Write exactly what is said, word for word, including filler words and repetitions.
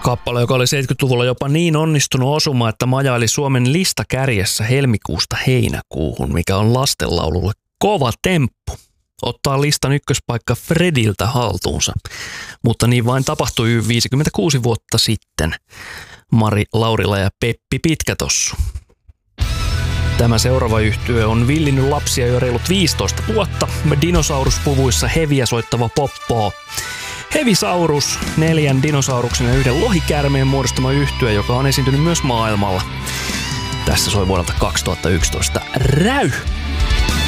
Kappale, joka oli seitsemänkymmentäluvulla jopa niin onnistunut osuma, että majaili Suomen listakärjessä helmikuusta heinäkuuhun, mikä on lastenlaululle kova temppu. Ottaa listan ykköspaikka Frediltä haltuunsa, mutta niin vain tapahtui viisikymmentäkuusi vuotta sitten. Mari Laurila ja Peppi Pitkätossu. Tämä seuraava yhtye on villinnyt lapsia jo reilut viisitoista vuotta. Dinosauruspuvuissa heviä soittava poppoo. Hevisaurus, neljän dinosauruksen ja yhden lohikäärmeen muodostama yhtye, joka on esiintynyt myös maailmalla. Tässä soi vuodelta kaksituhattayksitoista Räy!